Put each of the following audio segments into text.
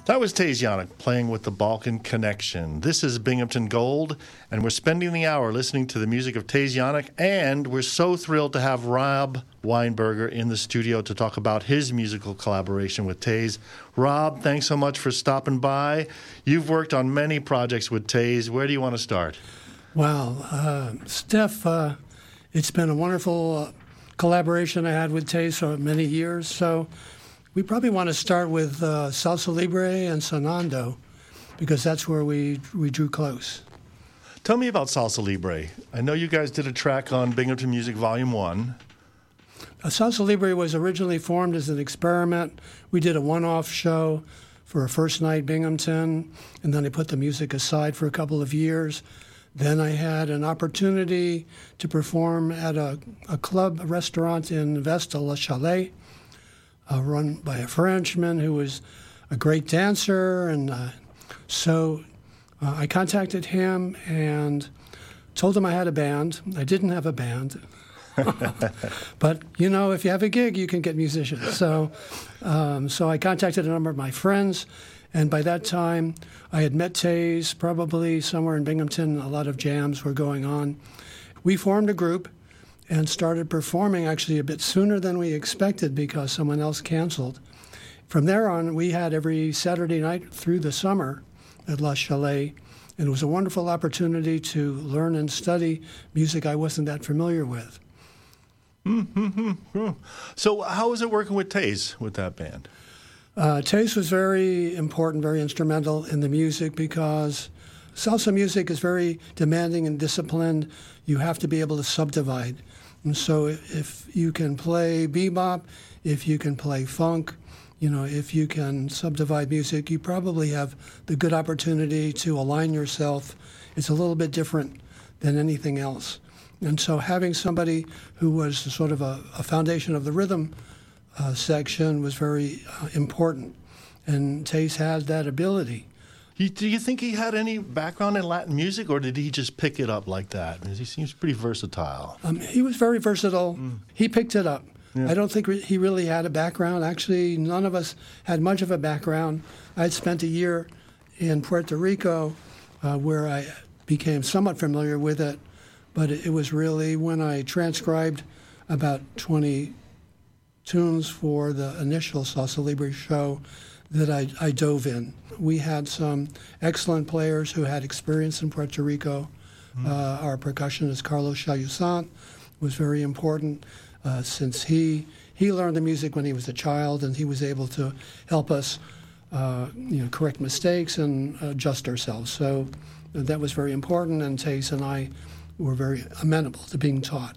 That was Taze Yannick playing with the Balkan Connection. This is Binghamton Gold, and we're spending the hour listening to the music of Taze Yannick, and we're so thrilled to have Rob Weinberger in the studio to talk about his musical collaboration with Taze. Rob, thanks so much for stopping by. You've worked on many projects with Taze. Where do you want to start? Well, Steph, it's been a wonderful collaboration I had with Taze for many years, so we probably want to start with Salsa Libre and Sonando, because that's where we drew close. Tell me about Salsa Libre. I know you guys did a track on Binghamton Music Volume 1. Salsa Libre was originally formed as an experiment. We did a one-off show for a first night Binghamton, and then I put the music aside for a couple of years. Then I had an opportunity to perform at a club, a restaurant in Vesta, Le Chalet, run by a Frenchman who was a great dancer. And so I contacted him and told him I had a band. I didn't have a band. But, you know, if you have a gig, you can get musicians. So I contacted a number of my friends. And by that time, I had met Taze, probably somewhere in Binghamton. A lot of jams were going on. We formed a group and started performing actually a bit sooner than we expected because someone else canceled. From there on, we had every Saturday night through the summer at La Chalet, and it was a wonderful opportunity to learn and study music I wasn't that familiar with. So how was it working with Taze with that band? Taze was very important, very instrumental in the music because salsa music is very demanding and disciplined. You have to be able to subdivide. And so if you can play bebop, if you can play funk, you know, if you can subdivide music, you probably have the good opportunity to align yourself. It's a little bit different than anything else. And so having somebody who was sort of a foundation of the rhythm section was very important. And Taze has that ability. Do you think he had any background in Latin music, or did he just pick it up like that? Because he seems pretty versatile. He was very versatile. He picked it up. Yeah. I don't think he really had a background. Actually, none of us had much of a background. I'd spent a year in Puerto Rico where I became somewhat familiar with it, but it was really when I transcribed about 20 tunes for the initial Salsa Libre show that I dove in. We had some excellent players who had experience in Puerto Rico. Our percussionist, Carlos Chayusant, was very important since he learned the music when he was a child, and he was able to help us correct mistakes and adjust ourselves. So that was very important, and Taze and I were very amenable to being taught.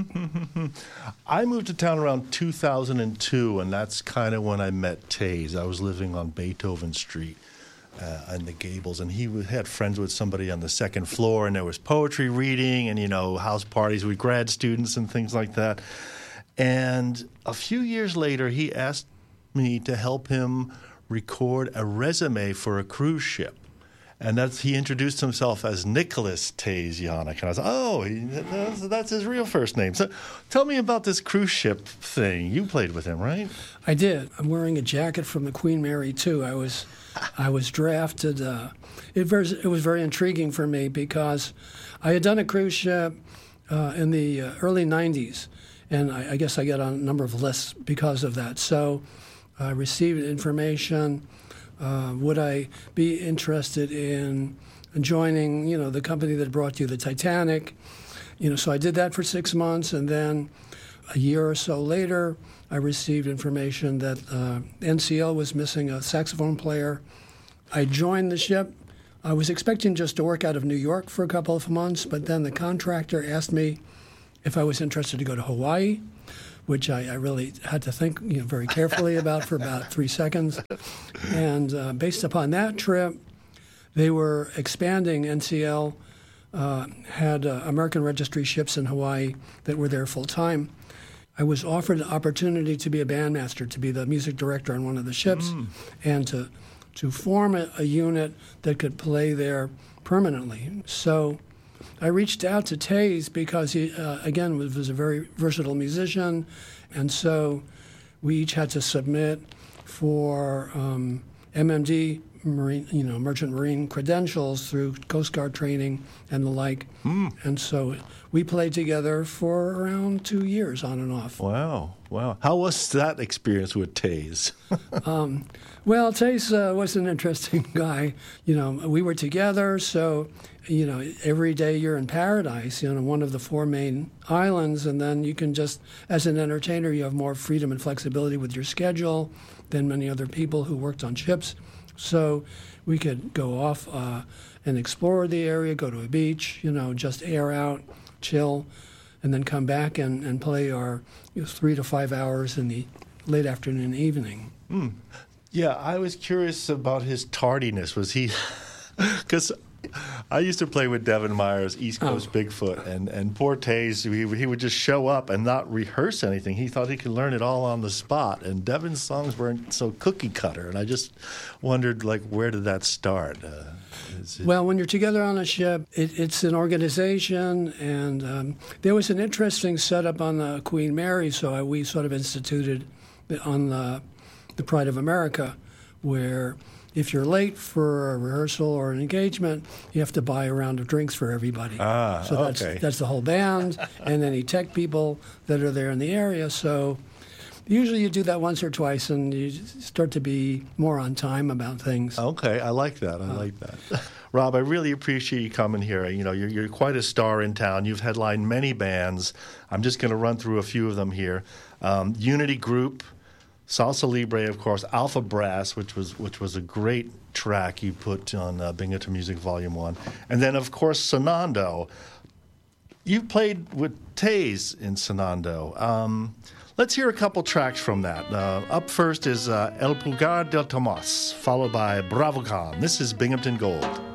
I moved to town around 2002, and that's kind of when I met Taze. I was living on Beethoven Street in the Gables, and he had friends with somebody on the second floor, and there was poetry reading and, house parties with grad students and things like that. And a few years later, he asked me to help him record a resume for a cruise ship. And he introduced himself as Nicholas Taze Yannick. And I was, that's his real first name. So tell me about this cruise ship thing. You played with him, right? I did. I'm wearing a jacket from the Queen Mary, too. I was drafted. It was very intriguing for me because I had done a cruise ship in the early 90s. And I guess I got on a number of lists because of that. So I received information. Would I be interested in joining, the company that brought you the Titanic? So I did that for 6 months, and then a year or so later, I received information that NCL was missing a saxophone player. I joined the ship. I was expecting just to work out of New York for a couple of months, but then the contractor asked me if I was interested to go to Hawaii, which I really had to think very carefully about for about 3 seconds. And based upon that trip, they were expanding. NCL had American Registry ships in Hawaii that were there full time. I was offered the opportunity to be a bandmaster, to be the music director on one of the ships, and to form a unit that could play there permanently. So I reached out to Taze because he, again, was a very versatile musician, and so we each had to submit for MMD, Marine, Merchant Marine credentials through Coast Guard training and the like. And so we played together for around 2 years on and off. Wow. How was that experience with Taze? Well, Taze was an interesting guy. We were together, so, every day you're in paradise, one of the 4 main islands, and then you can just, as an entertainer, you have more freedom and flexibility with your schedule than many other people who worked on ships. So we could go off and explore the area, go to a beach, just air out, chill, and then come back and play our 3 to 5 hours in the late afternoon, evening. Yeah, I was curious about his tardiness. Was he, because I used to play with Devin Myers, East Coast Bigfoot, and poor Taze, he would just show up and not rehearse anything. He thought he could learn it all on the spot, and Devin's songs weren't so cookie cutter, and I just wondered, where did that start? Well, when you're together on a ship, it's an organization, and there was an interesting setup on the Queen Mary, so we sort of instituted on the Pride of America, where if you're late for a rehearsal or an engagement, you have to buy a round of drinks for everybody. So that's the whole band, and any tech people that are there in the area. So usually you do that once or twice, and you start to be more on time about things. Okay, I like that. Rob, I really appreciate you coming here. You're quite a star in town. You've headlined many bands. I'm just going to run through a few of them here. Unity Group, Salsa Libre, of course, Alpha Brass, which was a great track you put on Binghamton Music Volume 1. And then, of course, Sonando. You played with Taze in Sonando. Let's hear a couple tracks from that. Up first is El Pulgar del Tomas, followed by Bravo Con. This is Binghamton Gold.